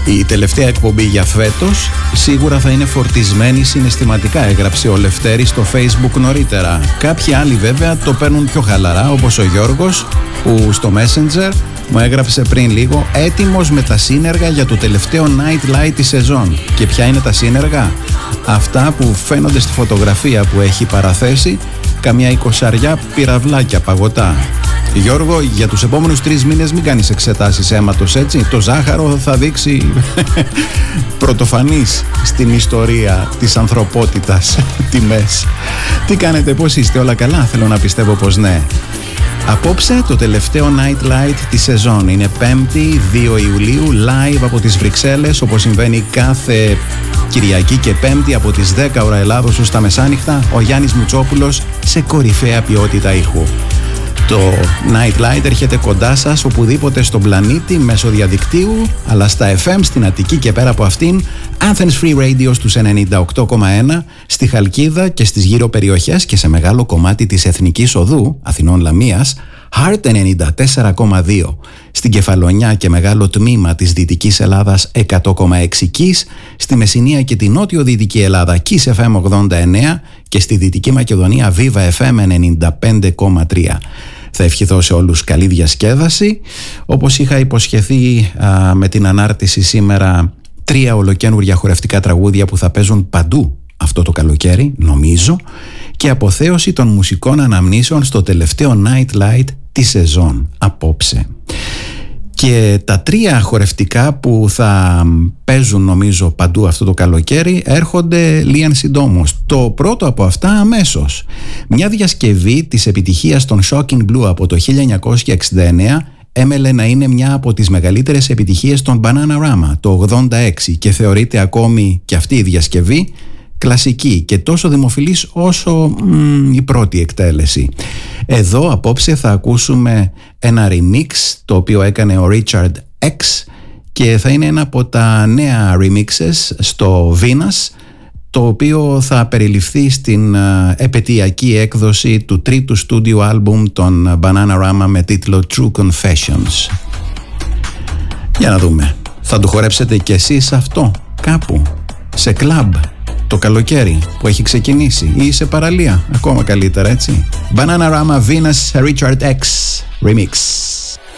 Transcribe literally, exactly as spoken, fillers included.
Η τελευταία εκπομπή για φέτος σίγουρα θα είναι φορτισμένη συναισθηματικά, έγραψε ο Λευτέρης στο Facebook νωρίτερα. Κάποιοι άλλοι βέβαια το παίρνουν πιο χαλαρά, όπως ο Γιώργος που στο Messenger μου έγραψε πριν λίγο, έτοιμος με τα σύνεργα για το τελευταίο Night Light της σεζόν. Και ποια είναι τα σύνεργα? Αυτά που φαίνονται στη φωτογραφία που έχει παραθέσει, καμιά εικοσαριά πυραυλάκια παγωτά. Γιώργο, για τους επόμενους τρεις μήνες μην κάνεις εξετάσεις αίματος, έτσι. Το ζάχαρο θα δείξει πρωτοφανής στην ιστορία της ανθρωπότητας τιμές. Τι κάνετε, πώς είστε, όλα καλά? Θέλω να πιστεύω πως ναι. Απόψε το τελευταίο Night Light της σεζόν. Είναι πέμπτη, δύο Ιουλίου, live από τις Βρυξέλλες, όπως συμβαίνει κάθε Κυριακή και Πέμπτη από τις δέκα ώρα Ελλάδος ως τα μεσάνυχτα, ο Γιάννης Μουτσόπουλος σε κορυφαία ποιότητα ήχου. Το Night Light έρχεται κοντά σας οπουδήποτε στον πλανήτη μέσω διαδικτύου, αλλά στα εφ εμ στην Αττική και πέρα από αυτήν, Athens Free Radio στους ενενήντα οκτώ κόμμα ένα, στη Χαλκίδα και στις γύρω περιοχές και σε μεγάλο κομμάτι της Εθνικής Οδού Αθηνών Λαμίας, Heart ενενήντα τέσσερα κόμμα δύο, στην Κεφαλονιά και μεγάλο τμήμα της Δυτικής Ελλάδας εκατό κόμμα έξι Kiss, στη Μεσσηνία και την Νότιο-Δυτική Ελλάδα Kiss εφ εμ ογδόντα εννέα και στη Δυτική Μακεδονία Viva εφ εμ ενενήντα πέντε κόμμα τρία. Θα ευχηθώ σε όλους καλή διασκέδαση. Όπως είχα υποσχεθεί α, με την ανάρτηση σήμερα, τρία ολοκαίνουργια χορευτικά τραγούδια που θα παίζουν παντού αυτό το καλοκαίρι, νομίζω, και αποθέωση των μουσικών αναμνήσεων στο τελευταίο Night Light τη σεζόν απόψε. Και τα τρία χορευτικά που θα παίζουν νομίζω παντού αυτό το καλοκαίρι έρχονται λίγαν συντόμως. Το πρώτο από αυτά αμέσως. Μια διασκευή της επιτυχίας των Shocking Blue από το χίλια εννιακόσια εξήντα εννέα έμελε να είναι μια από τις μεγαλύτερες επιτυχίες των Bananarama το ογδόντα έξι και θεωρείται ακόμη και αυτή η διασκευή κλασική και τόσο δημοφιλής όσο μ, η πρώτη εκτέλεση. Εδώ απόψε θα ακούσουμε ένα remix το οποίο έκανε ο Richard X και θα είναι ένα από τα νέα remixes στο Venus, το οποίο θα περιληφθεί στην επαιτειακή έκδοση του τρίτου στούντιο άλμπουμ των Bananarama με τίτλο True Confessions. Για να δούμε, θα το χορέψετε κι εσείς αυτό κάπου σε κλαμπ το καλοκαίρι που έχει ξεκινήσει ή σε παραλία, ακόμα καλύτερα, έτσι. Bananarama Venus Richard X Remix.